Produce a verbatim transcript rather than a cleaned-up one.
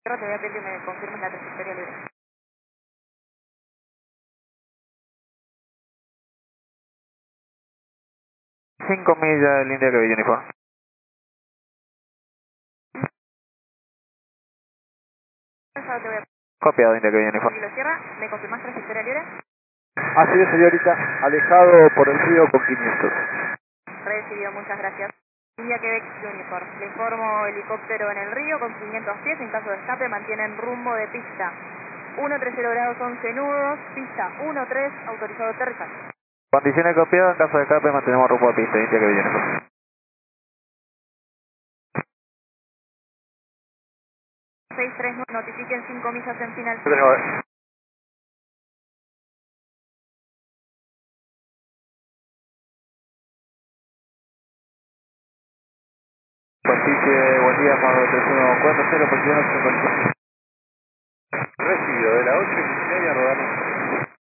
Te voy a pedir que me confirmes la trayectoria libre. cinco millas del India que Uniform. Ahora te voy a Copiado India que Uniform. Si lo cierra, ¿me confirmás trayectoria libre? Así es, señorita, alejado por el río con quinientos. Recibido, muchas gracias. India Quebec Uniform. Le informo helicóptero en el río con quinientos pies. En caso de escape mantienen rumbo de pista ciento treinta grados once nudos, pista uno tres, autorizado aterrizaje. Condiciones copiadas, en caso de escape mantenemos rumbo a pista, India que Uniform. seis tres nueve, notifiquen cinco millas en final. Pacific, buen día, Mago tres uno cuatro cero, posición ocho. Recibido de la ocho.